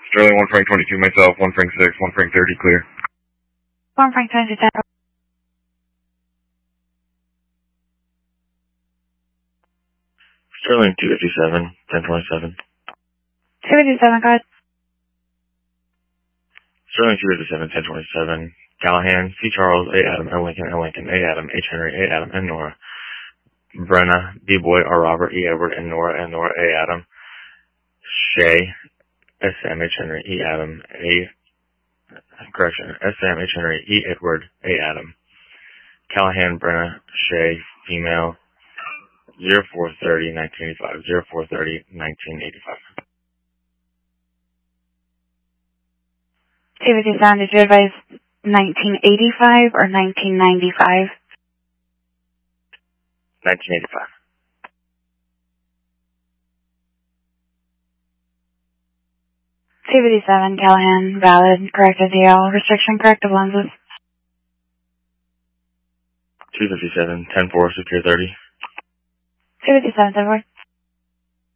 Sterling 1 Frank 22 myself, 1 Frank 6, 1 Frank 30 clear. 1 Frank 22 10. Sterling 257, 1027. 257, go ahead. Sterling 257, 1027. Callahan, C. Charles, A. Adam, N. Lincoln, N. Lincoln, A. Adam, H. Henry, A. Adam, N. Nora. Brenna, B. Boy, R. Robert, E. Edward, N. Nora, A. Adam. Shay, S. Sam, H. Henry, E. Adam, S. Sam, H. Henry, E. Edward, A. Adam. Callahan, Brenna, Shay, female, 0430 1985, 0430 1985. 257, did you advise 1985 or 1995? 1985. 257, Callahan, valid, corrected DL, restriction, corrective lenses. 257, 10-4, secure 30. 257, 10-4.